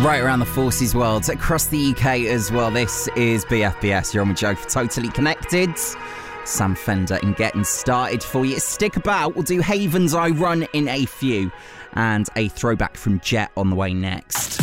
Right around the forces world, across the UK as well. This is BFBS. You're on with Joe for Totally Connected. Sam Fender and getting started for you. Stick about. We'll do Havens I Run in a few. And a throwback from Jet on the way next.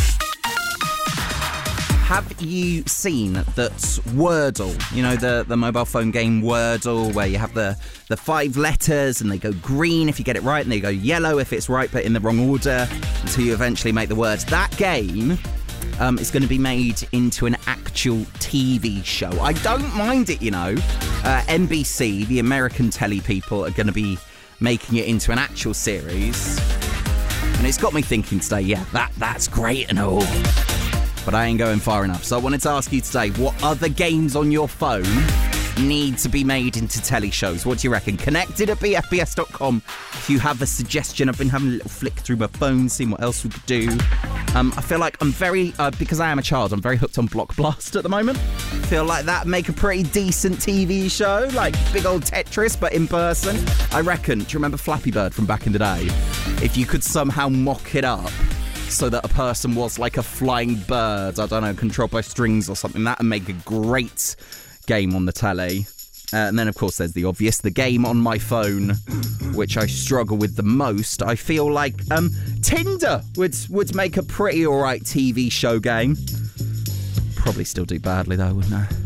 Have you seen that Wordle, you know, the mobile phone game Wordle, where you have the 5 letters and they go green if you get it right and they go yellow if it's right but in the wrong order until you eventually make the words? That game is going to be made into an actual TV show. I don't mind it, you know. NBC, the American telly people, are going to be making it into an actual series. And it's got me thinking today, yeah, that's great and all. But I ain't going far enough. So I wanted to ask you today, what other games on your phone need to be made into telly shows? What do you reckon? Connected at bfbs.com if you have a suggestion. I've been having a little flick through my phone, seeing what else we could do. I feel like I'm very, because I am a child, I'm very hooked on Block Blast at the moment. I feel like that'd make a pretty decent TV show, like big old Tetris, but in person. I reckon, do you remember Flappy Bird from back in the day? If you could somehow mock it up so that a person was like a flying bird, I don't know, controlled by strings or something, that would make a great game on the telly. And then, of course, there's the obvious, the game on my phone, which I struggle with the most. I feel like Tinder would make a pretty alright TV show game. Probably still do badly, though, wouldn't I?